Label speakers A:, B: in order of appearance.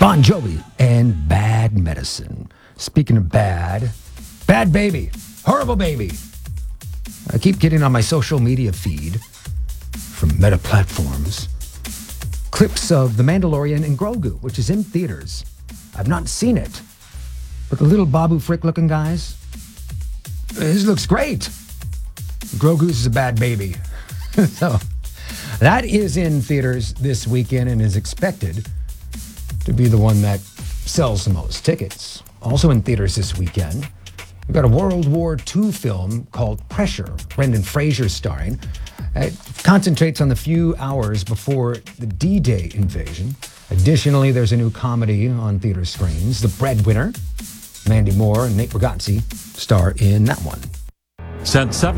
A: Bon Jovi and Bad Medicine. Speaking of bad, Bad Baby, Horrible Baby. I keep getting on my social media feed from Meta platforms clips of The Mandalorian and Grogu, which is in theaters. I've not seen it, but the little Babu Frick looking guys, his looks great. Grogu's is a bad baby. So that is in theaters this weekend and is expected to be the one that sells the most tickets. Also in theaters this weekend, we've got a World War II film called Pressure, Brendan Fraser starring. It concentrates on the few hours before the D-Day invasion. Additionally, there's a new comedy on theater screens, The Breadwinner. Mandy Moore and Nate Bargatze star in that one.
B: Since